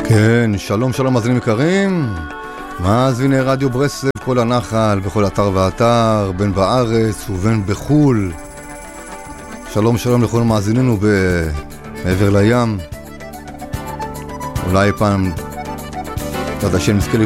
כן, שלום שלום מאזינים יקרים, מאזיני רדיו ברסלב, כל הנחל, בכל אתר ואתר, בין בארץ ובין בחול. שלום שלום לכל מאזיננו מעבר לים. אולי פעם תדשן נזכה